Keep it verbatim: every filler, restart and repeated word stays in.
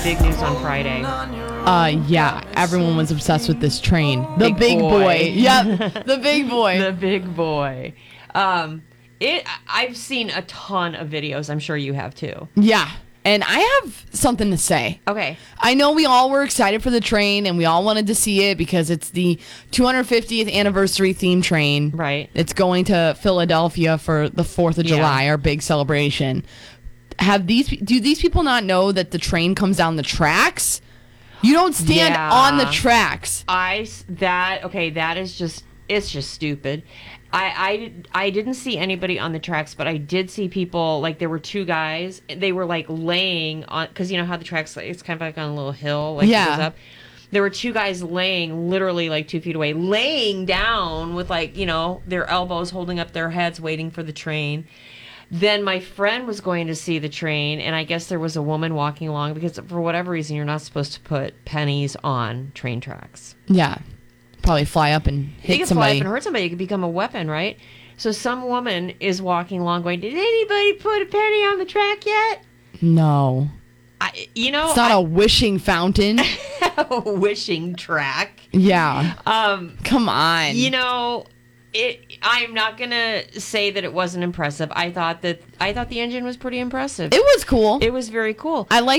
Big news on Friday. Uh, yeah, everyone was obsessed with this train. The Big big, boy. boy. Yep, the big boy. The big boy. Um, it. I've seen a ton of videos. I'm sure you have too. Yeah, and I have something to say. Okay. I know we all were excited for the train, and we all wanted to see it because it's the two hundred fiftieth anniversary theme train. Right. It's going to Philadelphia for the fourth of Yeah. July, our big celebration. Have these? Do these people not know that the train comes down the tracks? You don't stand Yeah. on the tracks. I s- that okay. That is just. It's just stupid. I, I, I didn't see anybody on the tracks, but I did see people, like there were two guys, they were like laying on, because you know how the tracks, it's kind of like on a little hill, like Yeah. it goes up. There were two guys laying literally like two feet away, laying down with like, you know, their elbows holding up their heads, waiting for the train. Then my friend was going to see the train, and I guess there was a woman walking along, because for whatever reason, you're not supposed to put pennies on train tracks. Yeah, probably fly up and It hit could somebody. fly up and hurt somebody. It could become a weapon, right? So some woman is walking along going, did anybody put a penny on the track yet? No, I, you know, it's not I, a wishing fountain. a wishing track. Yeah, Um, come on. you know, it. I'm not gonna say that it wasn't impressive. I thought that I thought the engine was pretty impressive. it was cool. It was very cool. I like